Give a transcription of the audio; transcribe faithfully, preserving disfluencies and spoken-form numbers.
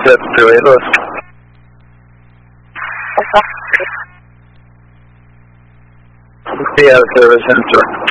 Zip to Saint Louis. Stay out of service, enter.